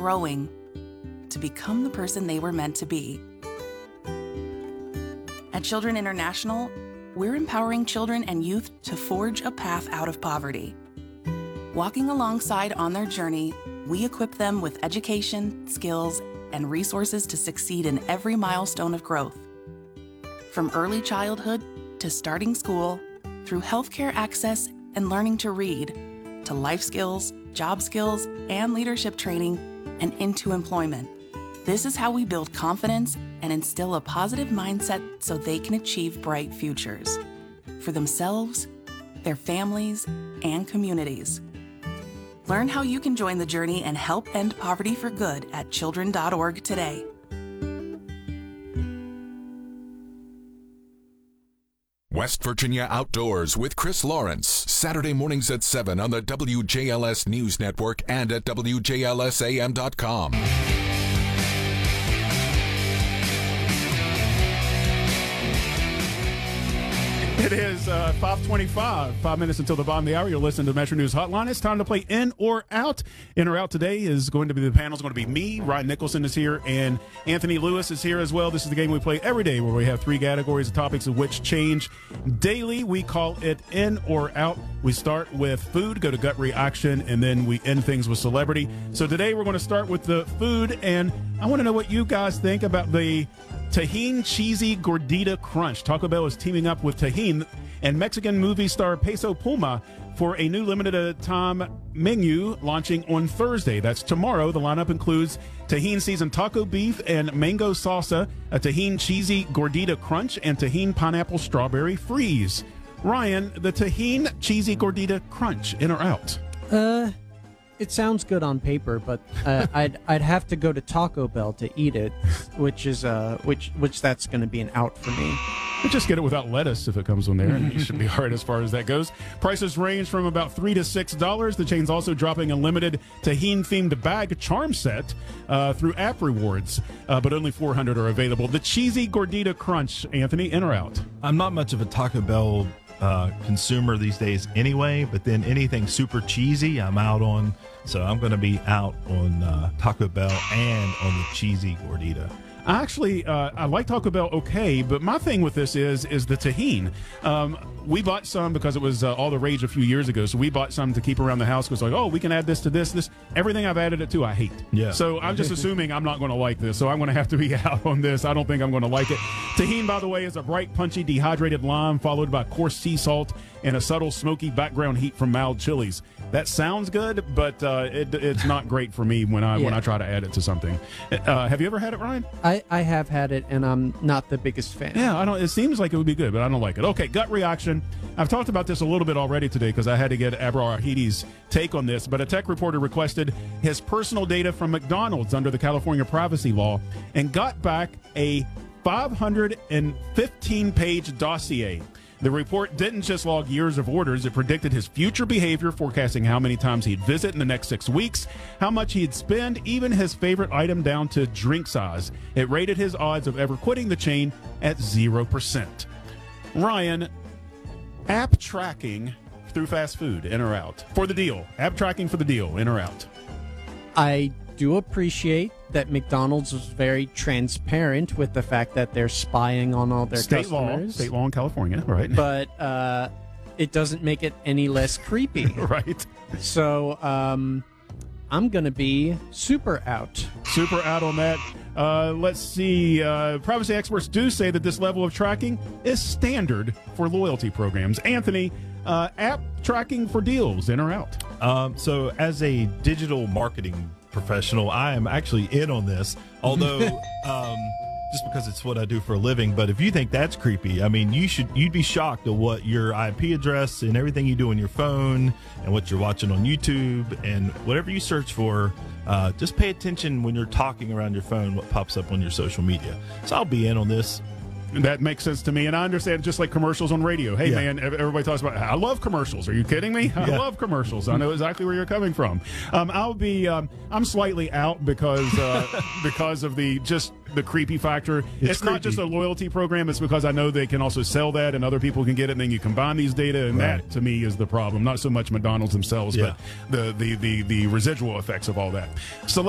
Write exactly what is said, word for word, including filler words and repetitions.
growing to become the person they were meant to be. At Children International, we're empowering children and youth to forge a path out of poverty. Walking alongside on their journey, we equip them with education, skills, and resources to succeed in every milestone of growth. From early childhood to starting school, through healthcare access and learning to read, to life skills, job skills, and leadership training, and into employment. This is how we build confidence and instill a positive mindset so they can achieve bright futures for themselves, their families, and communities. Learn how you can join the journey and help end poverty for good at children dot org today. West Virginia Outdoors with Chris Lawrence, Saturday mornings at seven on the W J L S News Network and at W J L S A M dot com. It is uh, five twenty-five, five minutes until the bottom of the hour. You're listening to the Metro News Hotline. It's time to play In or Out. In or Out today is going to be, the panel is going to be me, Ryan Nicholson is here, and Anthony Lewis is here as well. This is the game we play every day where we have three categories of topics of which change daily. We call it In or Out. We start with food, go to gut reaction, and then we end things with celebrity. So today we're going to start with the food, and I want to know what you guys think about the Tajín Cheesy Gordita Crunch. Taco Bell is teaming up with Tajín and Mexican movie star Peso Puma for a new limited-time menu launching on Thursday. That's tomorrow. The lineup includes Tajín seasoned taco beef and mango salsa, a Tajín Cheesy Gordita Crunch, and Tajín Pineapple Strawberry Freeze. Ryan, the Tajín Cheesy Gordita Crunch, in or out? Uh... It sounds good on paper, but uh, I'd I'd have to go to Taco Bell to eat it, which is uh which which that's going to be an out for me. You just get it without lettuce if it comes on there, and you should be all right as far as that goes. Prices range from about three to six dollars. The chain's also dropping a limited Tajín-themed bag charm set uh, through app rewards, uh, but only four hundred are available. The Cheesy Gordita Crunch, Anthony, in or out? I'm not much of a Taco Bell uh, consumer these days anyway, but then anything super cheesy, I'm out on. So I'm going to be out on uh, Taco Bell and on the Cheesy Gordita. I actually, uh, I like Taco Bell okay, but my thing with this is is the Tajín. Um, we bought some because it was uh, all the rage a few years ago, so we bought some to keep around the house because like, oh, we can add this to this, this. Everything I've added it to, I hate. Yeah. So I'm just assuming I'm not going to like this, so I'm going to have to be out on this. I don't think I'm going to like it. Tajín, by the way, is a bright, punchy, dehydrated lime followed by coarse sea salt and a subtle, smoky background heat from mild chilies. That sounds good, but uh, it, it's not great for me when I Yeah. when I try to add it to something. Uh, have you ever had it, Ryan? I, I have had it, and I'm not the biggest fan. Yeah, I don't. It seems like it would be good, but I don't like it. Okay, gut reaction. I've talked about this a little bit already today because I had to get Abrar Arhidi's take on this. But a tech reporter requested his personal data from McDonald's under the California privacy law and got back a five hundred fifteen page dossier. The report didn't just log years of orders. It predicted his future behavior, forecasting how many times he'd visit in the next six weeks, how much he'd spend, even his favorite item down to drink size. It rated his odds of ever quitting the chain at zero percent. Ryan, app tracking through fast food, in or out? For the deal. App tracking for the deal, in or out? I do appreciate that McDonald's was very transparent with the fact that they're spying on all their State customers. law. State law in California, right? But uh, it doesn't make it any less creepy. Right. So um, I'm going to be super out. Super out on that. Uh, let's see. Uh, privacy experts do say that this level of tracking is standard for loyalty programs. Anthony, uh, app tracking for deals, in or out? Um, so as a digital marketing professional, I am actually in on this, although um, just because it's what I do for a living. But if you think that's creepy, I mean, you should you'd be shocked at what your I P address and everything you do on your phone and what you're watching on YouTube and whatever you search for. Uh, just pay attention when you're talking around your phone, what pops up on your social media. So I'll be in on this. That makes sense to me, and I understand just like commercials on radio. Hey, Yeah. man, everybody talks about, I love commercials. Are you kidding me? I Yeah. love commercials. I know exactly where you're coming from. Um, I'll be, um, I'm slightly out because uh, because of the just the creepy factor. It's, It's not creepy. just a loyalty program. It's because I know they can also sell that, and other people can get it, and then you combine these data, and Right. that to me is the problem. Not so much McDonald's themselves, Yeah. but the the the the residual effects of all that. So